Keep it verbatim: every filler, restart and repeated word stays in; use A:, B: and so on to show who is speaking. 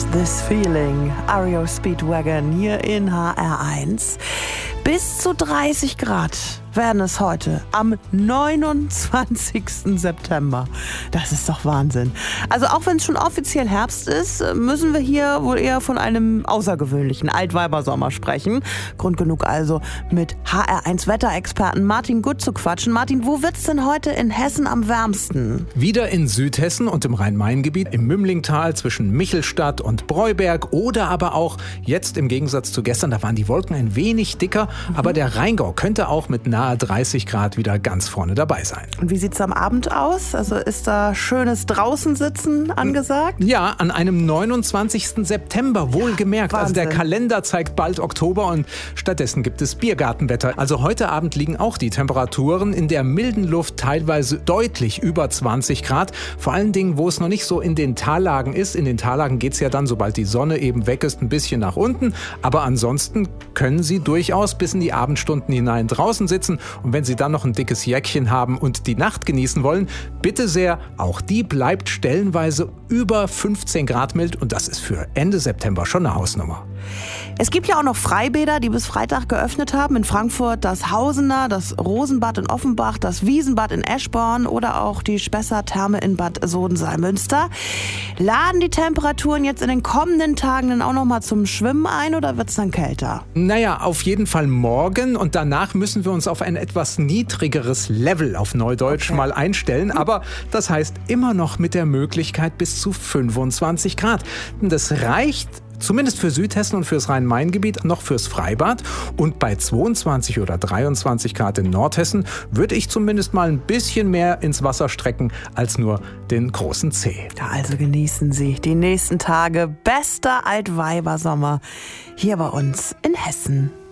A: This Feeling, R E O Speedwagon hier in H R eins. Bis zu dreißig Grad werden es heute am neunundzwanzigsten September. Das ist doch Wahnsinn. Also auch wenn es schon offiziell Herbst ist, müssen wir hier wohl eher von einem außergewöhnlichen Altweibersommer sprechen. Grund genug also, mit H R eins Wetterexperten Martin Gutt zu quatschen. Martin, wo wird's denn heute in Hessen am wärmsten?
B: Wieder in Südhessen und im Rhein-Main-Gebiet, im Mümlingtal zwischen Michelstadt und Breuberg oder aber auch jetzt im Gegensatz zu gestern, da waren die Wolken ein wenig dicker, mhm. aber der Rheingau könnte auch mit nahe dreißig Grad wieder ganz vorne dabei sein.
A: Und wie sieht's am Abend aus? Also ist da schönes Draußensitzen angesagt?
B: Ja, an einem neunundzwanzigsten September, wohlgemerkt.
A: Ja,
B: also der Kalender zeigt bald Oktober und stattdessen gibt es Biergartenwetter. Also heute Abend liegen auch die Temperaturen in der milden Luft teilweise deutlich über zwanzig Grad. Vor allen Dingen, wo es noch nicht so in den Tallagen ist. In den Tallagen geht's ja dann, sobald die Sonne eben weg ist, ein bisschen nach unten. Aber ansonsten können Sie durchaus bis in die Abendstunden hinein draußen sitzen. Und wenn Sie dann noch ein dickes Jäckchen haben und die Nacht genießen wollen, bitte sehr, auch die bleibt stellenweise über fünfzehn Grad mild. Und das ist für Ende September schon eine Hausnummer.
A: Es gibt ja auch noch Freibäder, die bis Freitag geöffnet haben. In Frankfurt das Hausener, das Rosenbad in Offenbach, das Wiesenbad in Eschborn oder auch die Spessart-Therme in Bad Sodensalmünster. Laden die Temperaturen jetzt in den kommenden Tagen dann auch noch mal zum Schwimmen ein oder wird es dann kälter?
B: Naja, auf jeden Fall morgen und danach müssen wir uns auf ein etwas niedrigeres Level auf Neudeutsch okay. mal einstellen. Aber das heißt immer noch mit der Möglichkeit bis zu fünfundzwanzig Grad. Das reicht zumindest für Südhessen und fürs Rhein-Main-Gebiet noch fürs Freibad. Und bei zweiundzwanzig oder dreiundzwanzig Grad in Nordhessen würde ich zumindest mal ein bisschen mehr ins Wasser strecken als nur den großen Zeh.
A: Ja, also genießen Sie die nächsten Tage. Bester Altweibersommer hier bei uns in Hessen.